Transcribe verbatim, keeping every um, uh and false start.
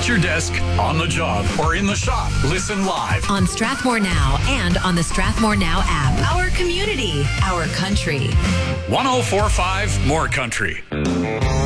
At your desk, on the job, or in the shop. Listen live. On Strathmore Now and on the Strathmore Now app. Our community, our country. one oh four point five More Country.